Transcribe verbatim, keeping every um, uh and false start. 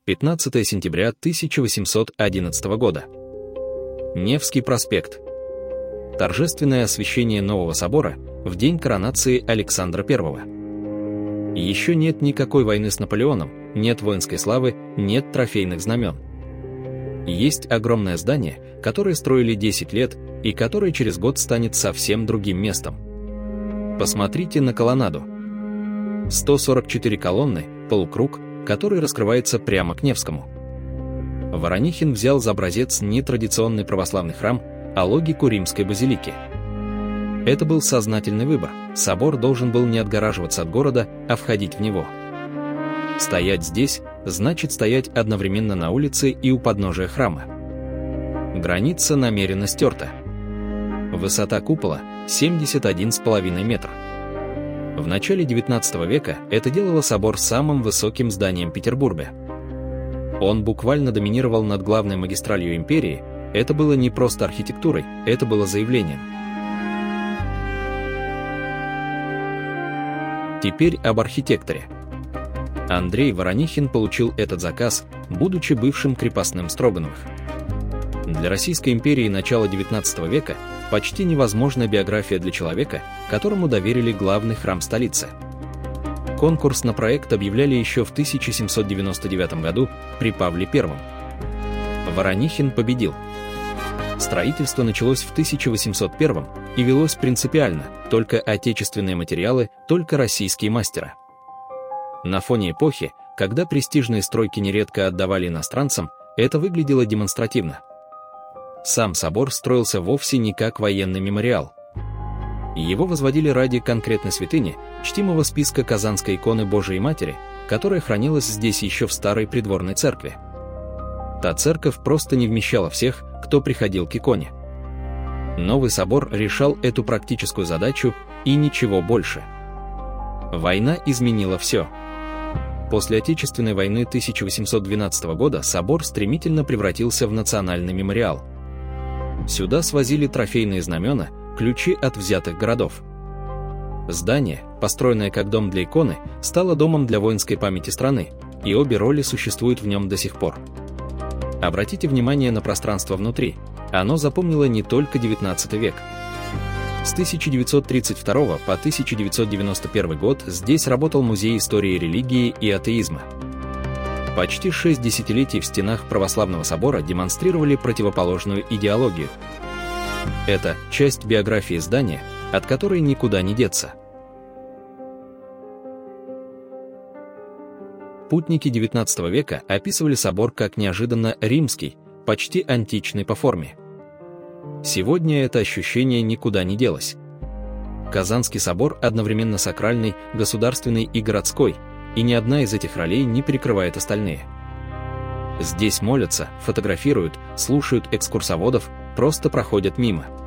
пятнадцатое сентября тысяча восемьсот одиннадцатого года. Невский проспект. Торжественное освящение нового собора в день коронации Александра Первого. Еще нет никакой войны с Наполеоном, нет воинской славы, нет трофейных знамен. Есть огромное здание, которое строили десять лет и которое через год станет совсем другим местом. Посмотрите на колоннаду. сто сорок четыре колонны, полукруг, который раскрывается прямо к Невскому. Воронихин взял за образец не традиционный православный храм, а логику римской базилики. Это был сознательный выбор. Собор должен был не отгораживаться от города, а входить в него. Стоять здесь значит стоять одновременно на улице и у подножия храма. Граница намеренно стерта. Высота купола семьдесят один с половиной метра. В начале девятнадцатого века это делало собор самым высоким зданием Петербурга. Он буквально доминировал над главной магистралью империи. Это было не просто архитектурой, это было заявлением. Теперь об архитекторе. Андрей Воронихин получил этот заказ, будучи бывшим крепостным Строгановых. Для Российской империи начала девятнадцатого века почти невозможна биография для человека, которому доверили главный храм столицы. Конкурс на проект объявляли еще в тысяча семьсот девяносто девятом году при Павле Первом. Воронихин победил. Строительство началось в тысяча восемьсот первом и велось принципиально: только отечественные материалы, только российские мастера. На фоне эпохи, когда престижные стройки нередко отдавали иностранцам, это выглядело демонстративно. Сам собор строился вовсе не как военный мемориал. Его возводили ради конкретной святыни, чтимого списка Казанской иконы Божией Матери, которая хранилась здесь еще в старой придворной церкви. Та церковь просто не вмещала всех, кто приходил к иконе. Новый собор решал эту практическую задачу и ничего больше. Война изменила все. После Отечественной войны тысяча восемьсот двенадцатого года собор стремительно превратился в национальный мемориал. Сюда свозили трофейные знамена, ключи от взятых городов. Здание, построенное как дом для иконы, стало домом для воинской памяти страны, и обе роли существуют в нем до сих пор. Обратите внимание на пространство внутри. Оно запомнило не только девятнадцатый век. С тысяча девятьсот тридцать второго по тысяча девятьсот девяносто первый год здесь работал Музей истории религии и атеизма. Почти шесть десятилетий в стенах Православного собора демонстрировали противоположную идеологию. Это часть биографии здания, от которой никуда не деться. Путники девятнадцатого века описывали собор как неожиданно римский, почти античный по форме. Сегодня это ощущение никуда не делось. Казанский собор одновременно сакральный, государственный и городской, и ни одна из этих ролей не перекрывает остальные. Здесь молятся, фотографируют, слушают экскурсоводов, просто проходят мимо.